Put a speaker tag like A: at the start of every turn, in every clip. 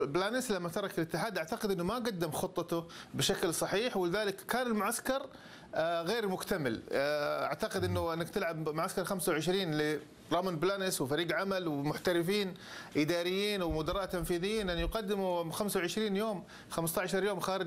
A: بلانيس لما ترك الاتحاد اعتقد انه ما قدم خطته بشكل صحيح، ولذلك كان المعسكر غير مكتمل. اعتقد انك تلعب معسكر 25 لرامون بلانيس وفريق عمل ومحترفين اداريين ومدراء تنفيذيين ان يقدموا 25 يوم 15 يوم خارج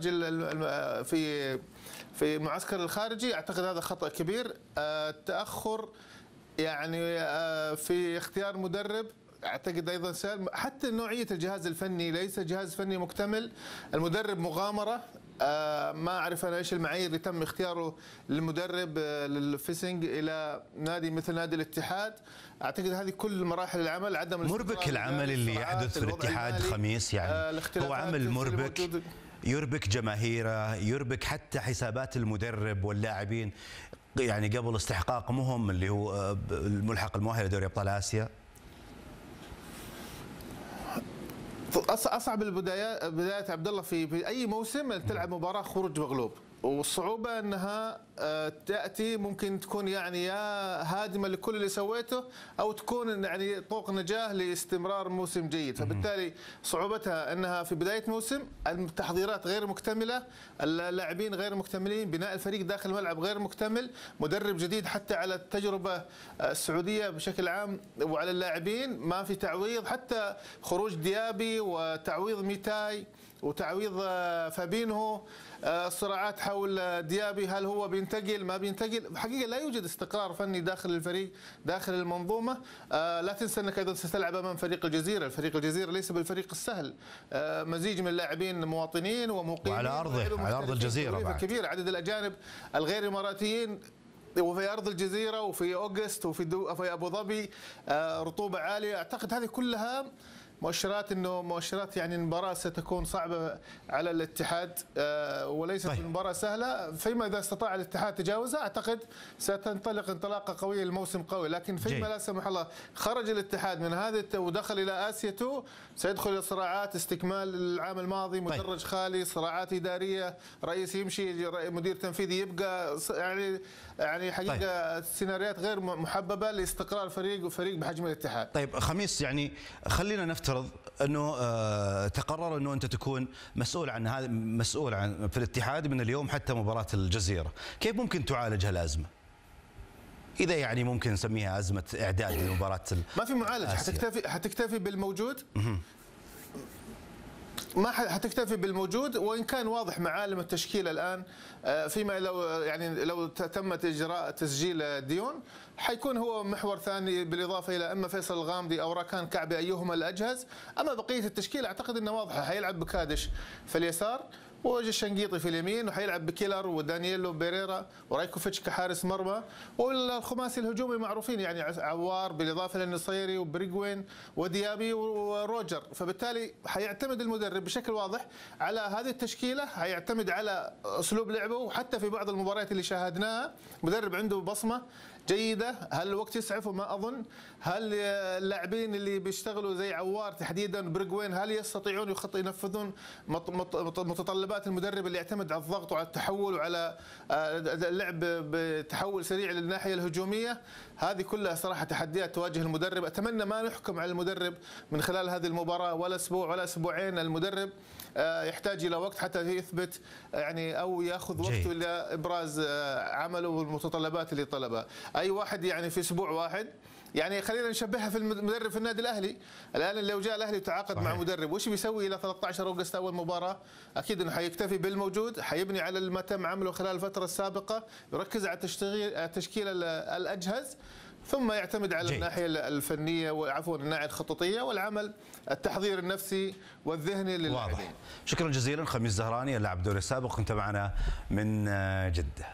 A: في معسكر الخارجي. اعتقد هذا خطأ كبير. التأخر يعني في اختيار مدرب اعتقد ايضا سهل. حتى نوعيه الجهاز الفني ليس جهاز فني مكتمل، المدرب مغامره. ما اعرف انا ايش المعايير اللي تم اختياره للمدرب للفيسنج الى نادي مثل نادي الاتحاد. اعتقد هذه كل مراحل العمل عدم
B: مربك العمل اللي يحدث في الاتحاد خميس، يعني هو عمل مربك يربك جماهيره، يربك حتى حسابات المدرب واللاعبين يعني قبل استحقاقهم اللي هو الملحق المؤهل لدوري ابطال اسيا.
A: اصعب بدايات عبد الله في اي موسم تلعب مباراه خروج مغلوب، والصعوبه انها تاتي ممكن تكون يعني يا هادمه لكل اللي سويته او تكون يعني طوق نجاه لاستمرار موسم جيد. فبالتالي صعوبتها انها في بدايه موسم، التحضيرات غير مكتمله، اللاعبين غير مكتملين، بناء الفريق داخل الملعب غير مكتمل، مدرب جديد حتى على التجربه السعوديه بشكل عام وعلى اللاعبين ما في تعويض، حتى خروج ديابي وتعويض ميتاي وتعويض فابينهو، الصراعات حول ديابي هل هو بينتقل ما بينتقل. حقيقة لا يوجد استقرار فني داخل الفريق داخل المنظومة. لا تنسى أنك أيضا ستلعب أمام فريق الجزيرة. الفريق الجزيرة ليس بالفريق السهل، مزيج من اللاعبين مواطنين ومقيمين
B: وعلى أرضه على أرض الجزيرة
A: كبير. عدد الأجانب الغير إماراتيين وفي أرض الجزيرة وفي أوغست وفي أبو ظبي رطوبة عالية. أعتقد هذه كلها مؤشرات يعني المباراة ستكون صعبة على الاتحاد وليست مباراة سهلة. فيما إذا استطاع الاتحاد تجاوزها أعتقد ستنطلق انطلاقة قوية الموسم قوي. لكن فيما لا سمح الله خرج الاتحاد من هذا ودخل إلى آسيا 2 سيدخل إلى صراعات استكمال العام الماضي، مدرج خالي، صراعات إدارية، رئيس يمشي مدير تنفيذي يبقى، يعني حقيقة سيناريوهات غير محببة لاستقرار فريق بحجم الاتحاد.
B: طيب خميس، يعني خلينا نفترض انه تقرر انه انت تكون مسؤول عن هذا، مسؤول عن في الاتحاد من اليوم حتى مباراة الجزيرة، كيف ممكن تعالج هالازمة؟ اذا يعني ممكن نسميها ازمة اعداد لمباراة
A: ما في معالجة، حتكتفي بالموجود. ما حتكتفي بالموجود، وان كان واضح معالم التشكيله الان. فيما لو تم اجراء تسجيل ديون حيكون هو محور ثاني بالاضافه الى اما فيصل الغامدي او راكان كعبي ايهما الاجهز. اما بقيه التشكيله اعتقد انها واضحه، حيلعب بكادش في اليسار ووجه الشنقيطي في اليمين، وحيلعب بكيلر ودانييلو بيريرا ورايكوفيتش كحارس مرمى، والخماسي الهجومي معروفين يعني عوار بالاضافه للنصيري وبريغوين وديابي وروجر. فبالتالي حيعتمد المدرب بشكل واضح على هذه التشكيله، حيعتمد على اسلوب لعبه. وحتى في بعض المباريات اللي شاهدناها مدرب عنده بصمه جيده. هل الوقت يسعف؟ وما اظن. هل اللاعبين اللي بيشتغلوا زي عوار تحديدا بريغوين هل يستطيعون ينفذون متطلبات المدرب اللي يعتمد على الضغط وعلى التحول وعلى اللعب بتحول سريع للناحيه الهجوميه؟ هذه كلها صراحه تحديات تواجه المدرب. اتمنى ما نحكم على المدرب من خلال هذه المباراه ولا اسبوع ولا اسبوعين. المدرب يحتاج الى وقت حتى يثبت يعني او ياخذ وقته الى ابراز عمله والمتطلبات اللي طلبها. اي واحد يعني في اسبوع واحد، يعني خلينا نشبهها في المدرب في النادي الاهلي الان. لو جاء الاهلي وتعاقد مع مدرب وش بيسوي الى 13 اوغست اول مباراه؟ اكيد انه حيكتفي بالموجود، حيبني على ما تم عمله خلال الفتره السابقه، يركز على تشكيل الاجهز، ثم يعتمد على الناحيه الفنيه وعفوا الناحيه الخططيه والعمل التحضير النفسي والذهني للاعبين.
B: واضح. شكرا جزيلا خميس زهراني اللاعب الدوري السابق، كنت معنا من جده.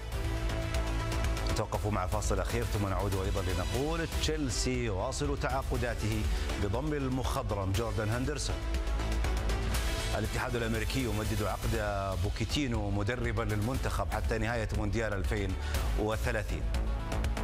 B: نتوقف مع فاصل أخير ثم نعود أيضا لنقول تشيلسي يواصل تعاقداته بضم المخضرم جوردان هندرسون. الاتحاد الأمريكي يمدد عقد بوكيتينو مدربا للمنتخب حتى نهاية مونديال 2030.